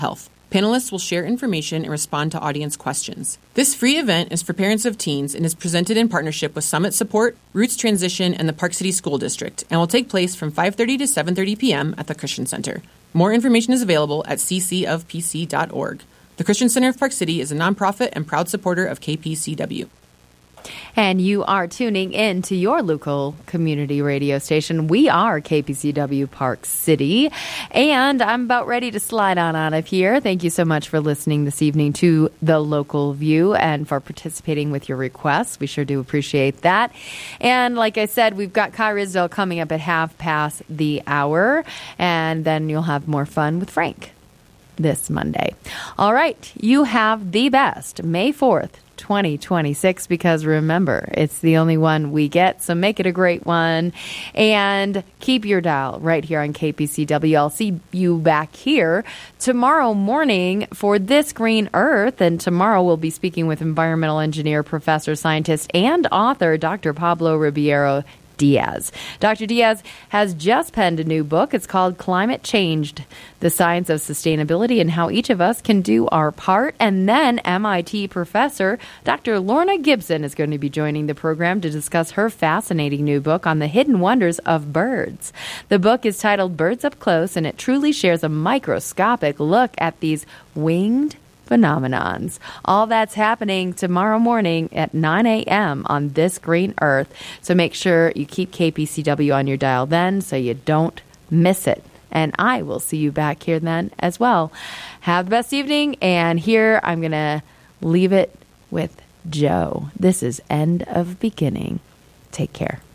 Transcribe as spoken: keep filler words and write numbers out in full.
health. Panelists will share information and respond to audience questions. This free event is for parents of teens and is presented in partnership with Summit Support, Roots Transition, and the Park City School District, and will take place from five thirty to seven thirty p.m. at the Christian Center. More information is available at c c of p c dot org. The Christian Center of Park City is a nonprofit and proud supporter of K P C W. And you are tuning in to your local community radio station. We are K P C W Park City. And I'm about ready to slide on out of here. Thank you so much for listening this evening to The Local View and for participating with your requests. We sure do appreciate that. And like I said, we've got Kai Risdale coming up at half past the hour. And then you'll have more fun with Frank this Monday. All right. You have the best May fourth. twenty twenty-six, because remember, it's the only one we get, so make it a great one. And keep your dial right here on K P C W. I'll see you back here tomorrow morning for This Green Earth, and tomorrow we'll be speaking with environmental engineer, professor, scientist, and author Doctor Pablo Ribeiro Diaz. Doctor Diaz has just penned a new book. It's called Climate Changed, The Science of Sustainability and How Each of Us Can Do Our Part. And then M I T professor Doctor Lorna Gibson is going to be joining the program to discuss her fascinating new book on the hidden wonders of birds. The book is titled Birds Up Close, and it truly shares a microscopic look at these winged phenomenons. All that's happening tomorrow morning at nine a.m. on This Green Earth. So make sure you keep K P C W on your dial then so you don't miss it. And I will see you back here then as well. Have the best evening. And here I'm going to leave it with Joe. This is End of Beginning. Take care.